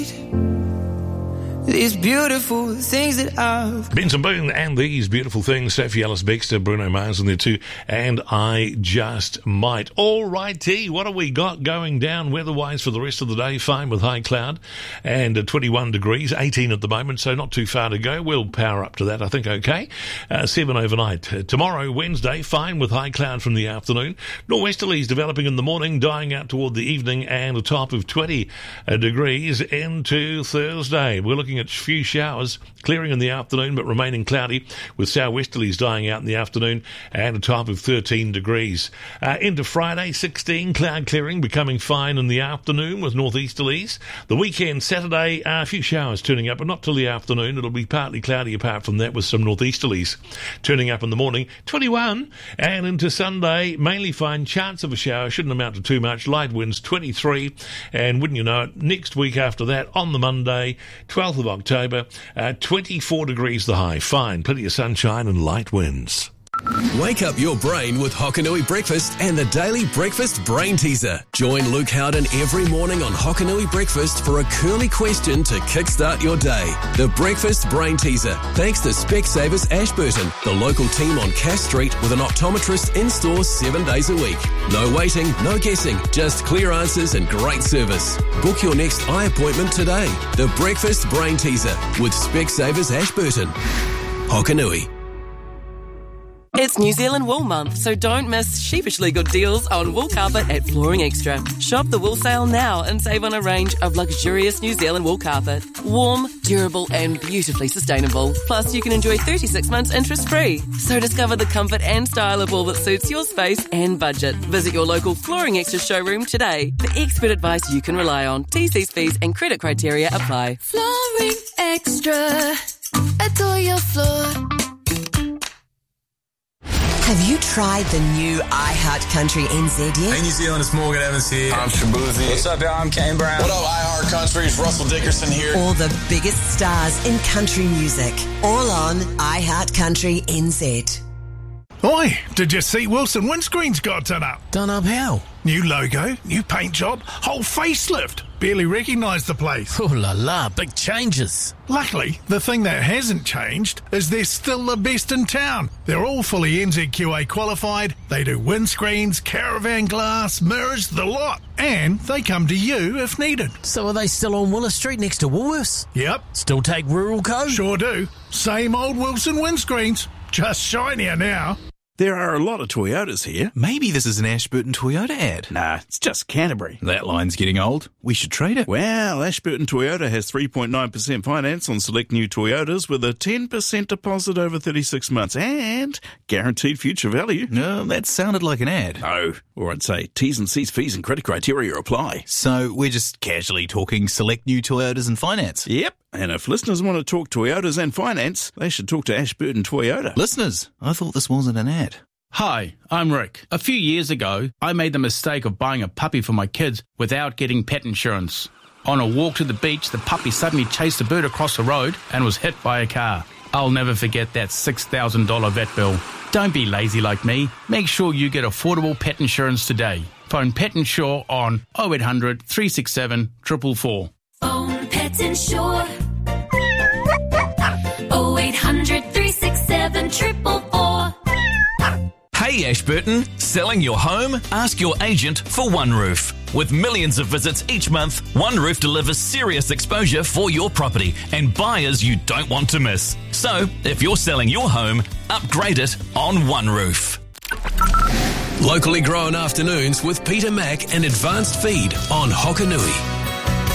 These beautiful things that I've... Benson Boone and These Beautiful Things, Sophie Ellis-Bextor, Bruno Mars in there too, and I Just Might. All righty, what have we got going down weather-wise for the rest of the day? Fine with high cloud and 21 degrees, 18 at the moment, so not too far to go. We'll power up to that, I think, okay. 7 overnight. Tomorrow, Wednesday, fine with high cloud from the afternoon. Nor'westerlies developing in the morning, dying out toward the evening, and a top of 20 degrees into Thursday. We're looking at a few showers clearing in the afternoon but remaining cloudy with southwesterlies dying out in the afternoon and a top of 13 degrees. Into Friday, 16, cloud clearing, becoming fine in the afternoon with northeasterlies. The weekend, Saturday, a few showers turning up, but not till the afternoon. It'll be partly cloudy apart from that with some northeasterlies turning up in the morning, 21. And into Sunday, mainly fine, chance of a shower, shouldn't amount to too much, light winds, 23. And wouldn't you know it, next week after that, on the Monday, 12th of October, 24 degrees the high. Fine, plenty of sunshine and light winds. Wake up your brain with Hokanui Breakfast and the Daily Breakfast Brain Teaser. Join Luke Howden every morning on Hokanui Breakfast for a curly question to kickstart your day. The Breakfast Brain Teaser. Thanks to Specsavers Ashburton, the local team on Cass Street with an optometrist in store 7 days a week. No waiting, no guessing, just clear answers and great service. Book your next eye appointment today. The Breakfast Brain Teaser with Specsavers Ashburton. Hokanui. It's New Zealand Wool Month, so don't miss sheepishly good deals on wool carpet at Flooring Extra. Shop the wool sale now and save on a range of luxurious New Zealand wool carpet. Warm, durable and beautifully sustainable. Plus, you can enjoy 36 months interest-free. So discover the comfort and style of wool that suits your space and budget. Visit your local Flooring Extra showroom today for expert advice you can rely on. TC's fees and credit criteria apply. Flooring Extra. Adore your floor. Have you tried the new iHeart Country NZ yet? Hey, New Zealand, it's Morgan Evans here. I'm Shabuzi. What's up, y'all? I'm Kane Brown. What up, iHeart Country? It's Russell Dickerson here. All the biggest stars in country music. All on iHeart Country NZ. Oi, did you see Wilson Windscreens got done up? Done up how? New logo, new paint job, whole facelift. Barely recognised the place. Oh la la, big changes. Luckily, the thing that hasn't changed is they're still the best in town. They're all fully NZQA qualified. They do windscreens, caravan glass, mirrors, the lot. And they come to you if needed. So are they still on Willis Street next to Woolworths? Yep. Still take rural code? Sure do. Same old Wilson Windscreens. Just shinier now. There are a lot of Toyotas here. Maybe this is an Ashburton Toyota ad. Nah, it's just Canterbury. That line's getting old. We should trade it. Well, Ashburton Toyota has 3.9% finance on select new Toyotas with a 10% deposit over 36 months and guaranteed future value. No, that sounded like an ad. No, or I'd say T's and C's, fees and credit criteria apply. So we're just casually talking select new Toyotas and finance? Yep. And if listeners want to talk Toyotas and finance, they should talk to Ashburton Toyota. Listeners, I thought this wasn't an ad. Hi, I'm Rick. A few years ago, I made the mistake of buying a puppy for my kids without getting pet insurance. On a walk to the beach, the puppy suddenly chased a bird across the road and was hit by a car. I'll never forget that $6,000 vet bill. Don't be lazy like me. Make sure you get affordable pet insurance today. Phone Pet Insure on 0800 367 444. Phone Pet Insure. 0800 367 444. Hey Ashburton, selling your home? Ask your agent for OneRoof. With millions of visits each month, OneRoof delivers serious exposure for your property and buyers you don't want to miss. So, if you're selling your home, upgrade it on OneRoof. Locally grown afternoons with Peter Mack and Advanced Feed on Hokanui.